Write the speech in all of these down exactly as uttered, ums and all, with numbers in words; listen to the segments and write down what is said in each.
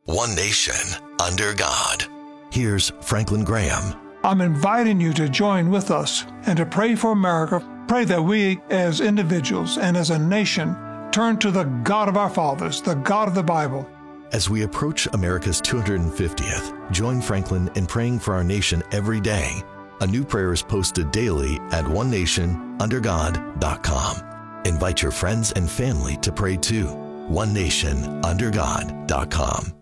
One nation, under God. Here's Franklin Graham. I'm inviting you to join with us and to pray for America. Pray that we as individuals and as a nation turn to the God of our fathers, the God of the Bible. As we approach America's two hundred fiftieth, join Franklin in praying for our nation every day. A new prayer is posted daily at one nation under god dot com. Invite your friends and family to pray too. one nation under god dot com.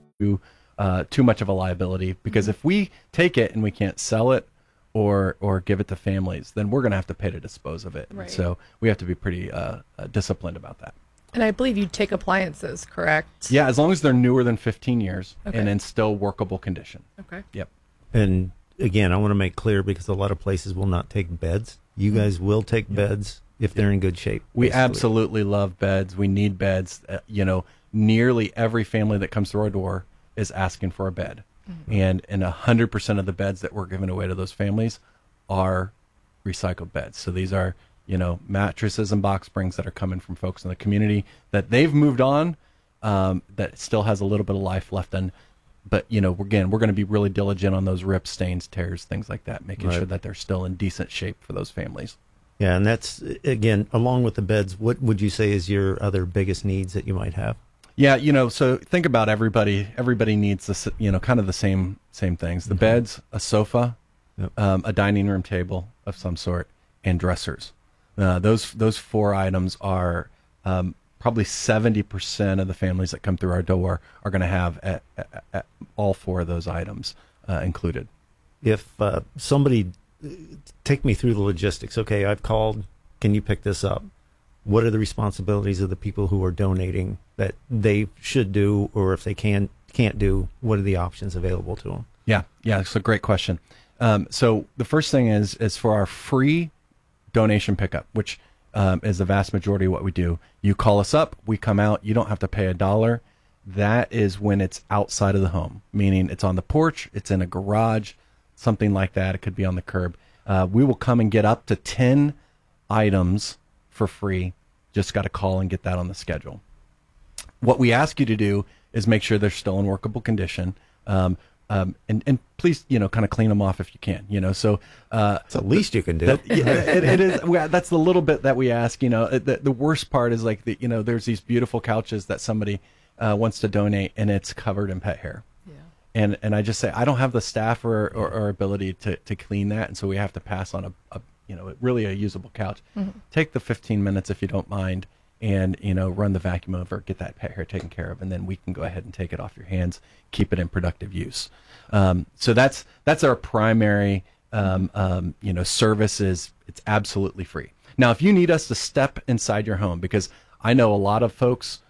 Uh, too much of a liability, because if we take it and we can't sell it or or give it to families, then we're going to have to pay to dispose of it. Right. So we have to be pretty uh, uh, disciplined about that. And I believe you take appliances, correct? Yeah, as long as they're newer than fifteen years Okay. and in still workable condition. Okay. Yep. And again, I want to make clear, because a lot of places will not take beds. You guys will take Yep. beds if they're in good shape. We basically. absolutely love beds. We need beds. Uh, you know, nearly every family that comes through our door is asking for a bed. Mm-hmm. And and one hundred percent of the beds that we're giving away to those families are recycled beds. So these are, you know, mattresses and box springs that are coming from folks in the community that they've moved on, um, that still has a little bit of life left in. But, you know, again, we're going to be really diligent on those rips, stains, tears, things like that, making Right. sure that they're still in decent shape for those families. Yeah, and that's, again, along with the beds, what would you say is your other biggest needs that you might have? Yeah, you know, so think about everybody. Everybody needs this, you know, kind of the same same things. The Mm-hmm. beds, a sofa, Yep. um, a dining room table of some sort, and dressers. Uh, those those four items are um, probably seventy percent of the families that come through our door are going to have at, at, at all four of those items uh, included. If uh, somebody, take me through the logistics. Okay, I've called. Can you pick this up? What are the responsibilities of the people who are donating that they should do, or if they can can't do, what are the options available to them? Yeah, yeah, it's a great question. Um, so the first thing is is for our free donation pickup, which um, is the vast majority of what we do. You call us up, we come out. You don't have to pay a dollar. That is when it's outside of the home, meaning it's on the porch, it's in a garage, something like that. It could be on the curb. Uh, we will come and get up to ten items for free. Just got to call and get that on the schedule. What we ask you to do is make sure they're still in workable condition. Um, um, and, and please, you know, kind of clean them off if you can, you know, so, uh, It's the least you can do. that, yeah, it, it is. Well, that's the little bit that we ask, you know. The, the worst part is like the, you know, there's these beautiful couches that somebody uh, wants to donate and it's covered in pet hair. Yeah. And, and I just say, I don't have the staff or, or, or ability to, to clean that. And so we have to pass on a, a you know, really a usable couch. Mm-hmm. Take the fifteen minutes if you don't mind, and, you know, run the vacuum over, get that pet hair taken care of, and then we can go ahead and take it off your hands, keep it in productive use. Um, so that's that's our primary, um, um, you know, service is it's absolutely free. Now, if you need us to step inside your home, because I know a lot of folks,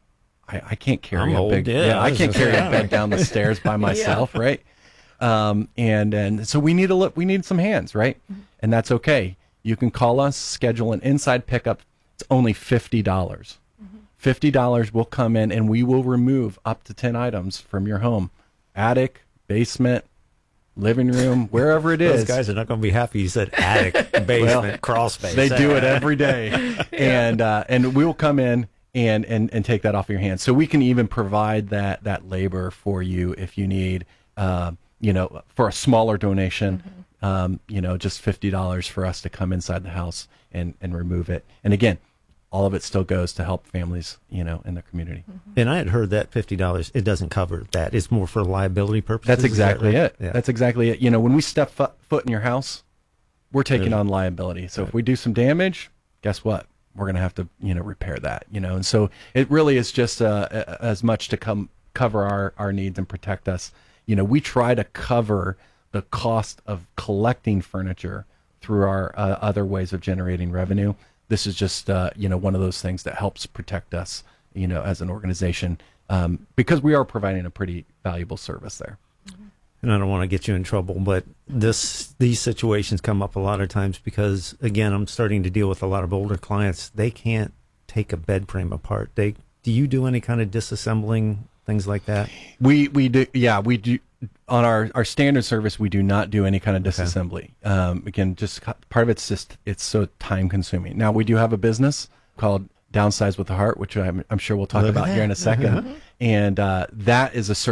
I, I can't carry I'm a old, big, yeah, yeah, I I was can't gonna carry say. a bed down the stairs by myself, right? Um, and, and so we need a look, we need some hands, right? Mm-hmm. And that's okay. You can call us, schedule an inside pickup. It's only fifty dollars. Mm-hmm. fifty dollars will come in and we will remove up to ten items from your home. Attic, basement, living room, wherever it is. Those guys are not going to be happy you said attic, basement, Well, crawl space. They do it every day. And, uh, and we will come in and, and, and take that off your hands. So we can even provide that, that labor for you if you need, uh, you know, for a smaller donation, mm-hmm. um, you know, just fifty dollars for us to come inside the house and, and remove it. And again, all of it still goes to help families, you know, in the community. Mm-hmm. And I had heard that fifty dollars, it doesn't cover that. It's more for liability purposes. That's exactly that right? it. Yeah. That's exactly it. You know, when we step fo- foot in your house, we're taking There's, on liability. So right. if we do some damage, guess what? We're going to have to, you know, repair that, you know. And so it really is just uh, as much to come cover our, our needs and protect us. You know, we try to cover the cost of collecting furniture through our uh, other ways of generating revenue. This is just, uh, you know, one of those things that helps protect us, you know, as an organization, um, because we are providing a pretty valuable service there. And I don't want to get you in trouble, but this these situations come up a lot of times because, again, I'm starting to deal with a lot of older clients. They can't take a bed frame apart. They do you do any kind of disassembling, things like that? We we do, yeah, we do. On our, our standard service, we do not do any kind of disassembly. Okay. Um, again, just part of it's just it's so time consuming. Now we do have a business called Downsize with the Heart, which I'm, I'm sure we'll talk Look about here in a second, and uh, that is a service